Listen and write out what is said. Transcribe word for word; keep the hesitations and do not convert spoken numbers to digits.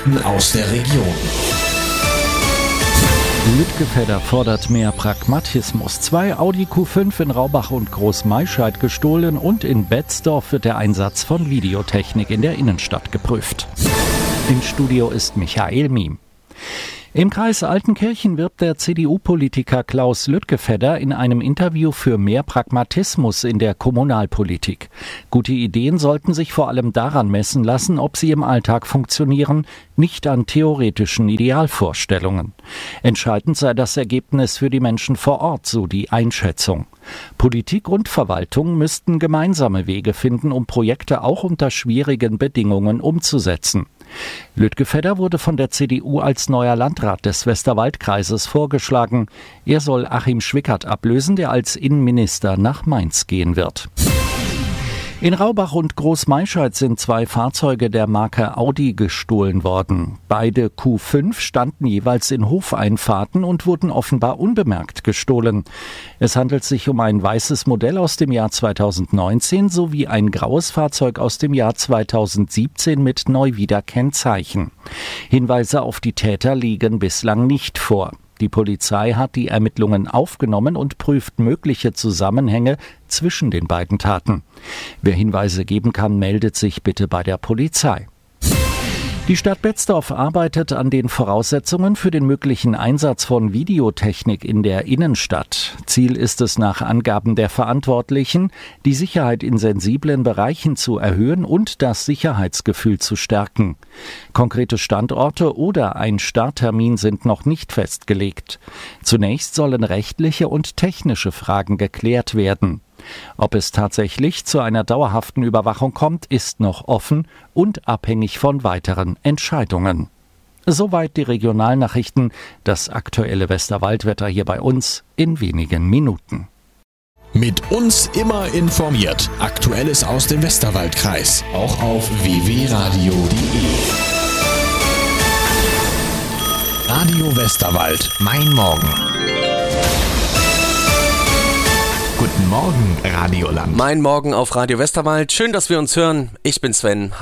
Nachrichten aus der Region. Lüttgefedder fordert mehr Pragmatismus. Zwei Audi Q fünf in Raubach und Großmaischeid gestohlen und in Betzdorf wird der Einsatz von Videotechnik in der Innenstadt geprüft. Im Studio ist Michael Miem. Im Kreis Altenkirchen wirbt der C D U-Politiker Klaus Lüttgefedder in einem Interview für mehr Pragmatismus in der Kommunalpolitik. Gute Ideen sollten sich vor allem daran messen lassen, ob sie im Alltag funktionieren, nicht an theoretischen Idealvorstellungen. Entscheidend sei das Ergebnis für die Menschen vor Ort, so die Einschätzung. Politik und Verwaltung müssten gemeinsame Wege finden, um Projekte auch unter schwierigen Bedingungen umzusetzen. Lüttgefedder wurde von der C D U als neuer Landrat des Westerwaldkreises vorgeschlagen. Er soll Achim Schwickert ablösen, der als Innenminister nach Mainz gehen wird. In Raubach und Großmaischeid sind zwei Fahrzeuge der Marke Audi gestohlen worden. Beide Q fünf standen jeweils in Hofeinfahrten und wurden offenbar unbemerkt gestohlen. Es handelt sich um ein weißes Modell aus dem Jahr zweitausendneunzehn sowie ein graues Fahrzeug aus dem Jahr zweitausendsiebzehn mit Neuwiederkennzeichen. Hinweise auf die Täter liegen bislang nicht vor. Die Polizei hat die Ermittlungen aufgenommen und prüft mögliche Zusammenhänge zwischen den beiden Taten. Wer Hinweise geben kann, meldet sich bitte bei der Polizei. Die Stadt Betzdorf arbeitet an den Voraussetzungen für den möglichen Einsatz von Videotechnik in der Innenstadt. Ziel ist es nach Angaben der Verantwortlichen, die Sicherheit in sensiblen Bereichen zu erhöhen und das Sicherheitsgefühl zu stärken. Konkrete Standorte oder ein Starttermin sind noch nicht festgelegt. Zunächst sollen rechtliche und technische Fragen geklärt werden. Ob es tatsächlich zu einer dauerhaften Überwachung kommt, ist noch offen und abhängig von weiteren Entscheidungen. Soweit die Regionalnachrichten, das aktuelle Westerwaldwetter hier bei uns in wenigen Minuten. Mit uns immer informiert. Aktuelles aus dem Westerwaldkreis. Auch auf w w punkt radio punkt de. Radio Westerwald. Mein Morgen. Guten Morgen, Radioland. Mein Morgen auf Radio Westerwald. Schön, dass wir uns hören. Ich bin Sven.